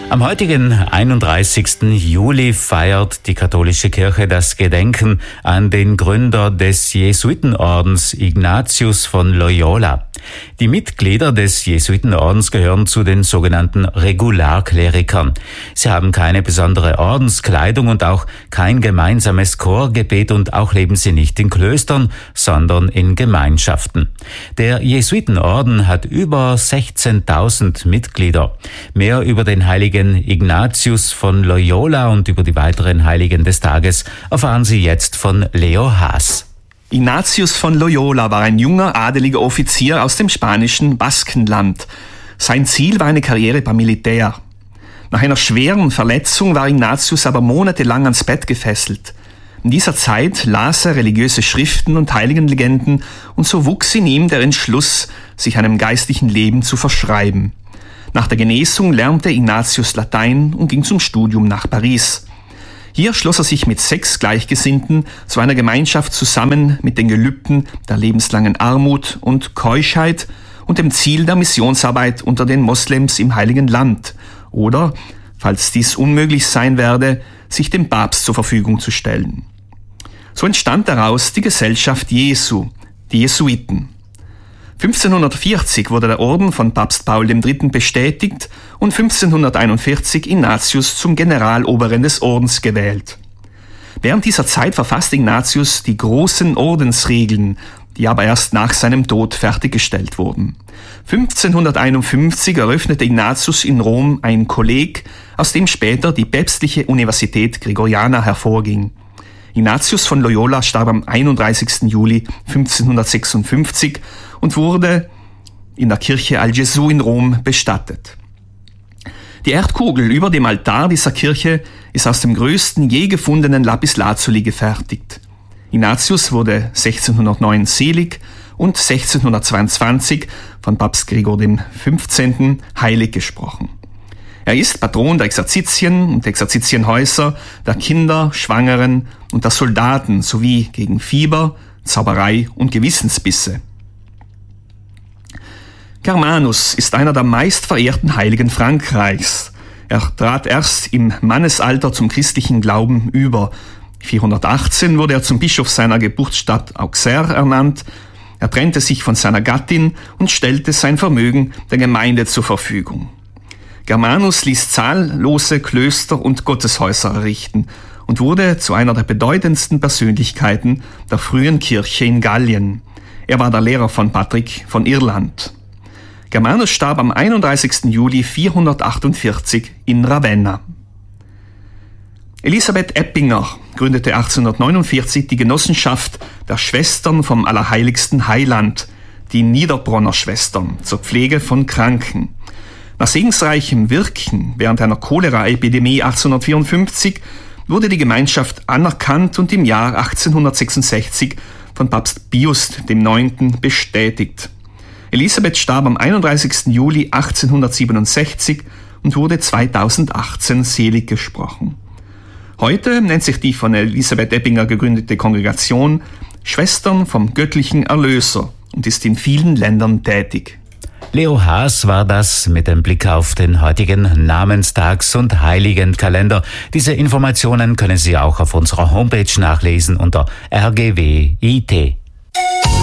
Am heutigen 31. Juli feiert die katholische Kirche das Gedenken an den Gründer des Jesuitenordens Ignatius von Loyola. Die Mitglieder des Jesuitenordens gehören zu den sogenannten Regularklerikern. Sie haben keine besondere Ordenskleidung und auch kein gemeinsames Chorgebet und auch leben sie nicht in Klöstern, sondern in Gemeinschaften. Der Jesuitenorden hat über 16.000 Mitglieder. Mehr über den heiligen Ignatius von Loyola und über die weiteren Heiligen des Tages erfahren Sie jetzt von Leo Haas. Ignatius von Loyola war ein junger, adeliger Offizier aus dem spanischen Baskenland. Sein Ziel war eine Karriere beim Militär. Nach einer schweren Verletzung war Ignatius aber monatelang ans Bett gefesselt. In dieser Zeit las er religiöse Schriften und Heiligenlegenden und so wuchs in ihm der Entschluss, sich einem geistlichen Leben zu verschreiben. Nach der Genesung lernte Ignatius Latein und ging zum Studium nach Paris. Hier schloss er sich mit 6 Gleichgesinnten zu einer Gemeinschaft zusammen mit den Gelübden der lebenslangen Armut und Keuschheit und dem Ziel der Missionsarbeit unter den Moslems im Heiligen Land oder, falls dies unmöglich sein werde, sich dem Papst zur Verfügung zu stellen. So entstand daraus die Gesellschaft Jesu, die Jesuiten. 1540 wurde der Orden von Papst Paul III. Bestätigt und 1541 Ignatius zum Generaloberen des Ordens gewählt. Während dieser Zeit verfasste Ignatius die großen Ordensregeln, die aber erst nach seinem Tod fertiggestellt wurden. 1551 eröffnete Ignatius in Rom ein Kolleg, aus dem später die päpstliche Universität Gregoriana hervorging. Ignatius von Loyola starb am 31. Juli 1556 und wurde in der Kirche Al Gesù in Rom bestattet. Die Erdkugel über dem Altar dieser Kirche ist aus dem größten je gefundenen Lapislazuli gefertigt. Ignatius wurde 1609 selig und 1622 von Papst Gregor XV. Heilig gesprochen. Er ist Patron der Exerzitien und Exerzitienhäuser, der Kinder, Schwangeren und der Soldaten sowie gegen Fieber, Zauberei und Gewissensbisse. Germanus ist einer der meistverehrten Heiligen Frankreichs. Er trat erst im Mannesalter zum christlichen Glauben über. 418 wurde er zum Bischof seiner Geburtsstadt Auxerre ernannt. Er trennte sich von seiner Gattin und stellte sein Vermögen der Gemeinde zur Verfügung. Germanus ließ zahllose Klöster und Gotteshäuser errichten und wurde zu einer der bedeutendsten Persönlichkeiten der frühen Kirche in Gallien. Er war der Lehrer von Patrick von Irland. Germanus starb am 31. Juli 448 in Ravenna. Elisabeth Eppinger gründete 1849 die Genossenschaft der Schwestern vom Allerheiligsten Heiland, die Niederbronner Schwestern, zur Pflege von Kranken. Nach segensreichem Wirken während einer Cholera-Epidemie 1854 wurde die Gemeinschaft anerkannt und im Jahr 1866 von Papst Pius IX. Bestätigt. Elisabeth starb am 31. Juli 1867 und wurde 2018 selig gesprochen. Heute nennt sich die von Elisabeth Eppinger gegründete Kongregation Schwestern vom göttlichen Erlöser und ist in vielen Ländern tätig. Leo Haas war das mit dem Blick auf den heutigen Namenstags- und Heiligenkalender. Diese Informationen können Sie auch auf unserer Homepage nachlesen unter rgw.it.